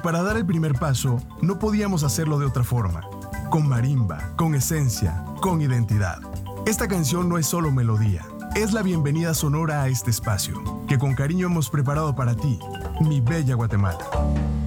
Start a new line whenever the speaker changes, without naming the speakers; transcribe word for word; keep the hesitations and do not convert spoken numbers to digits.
para dar el primer paso, no podíamos hacerlo de otra forma. Con marimba, con esencia, con identidad. Esta canción no es solo melodía, es la bienvenida sonora a este espacio, que con cariño hemos preparado para ti, mi bella Guatemala.